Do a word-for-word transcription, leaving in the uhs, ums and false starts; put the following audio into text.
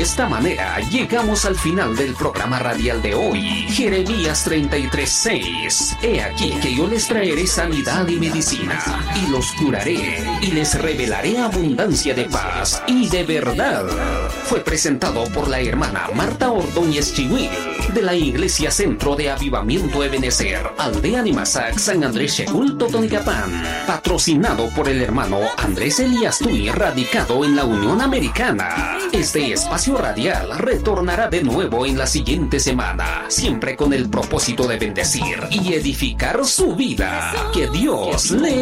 esta manera llegamos al final del programa radial de hoy. Jeremías treinta y tres, seis. He aquí que yo les traeré sanidad y medicina, y los curaré, y les revelaré abundancia de paz y de verdad. Fue presentado por la hermana Marta Ordóñez Chihuil, de la Iglesia Centro de Avivamiento Ebenecer, Aldea Nimasac, San Andrés Xecul, Totonicapán. Patrocinado por el hermano Andrés Elías Tuy, radicado en la Unión Americana. Este espacio radial retornará de nuevo en la siguiente semana, siempre con el propósito de bendecir y edificar su vida. Que Dios le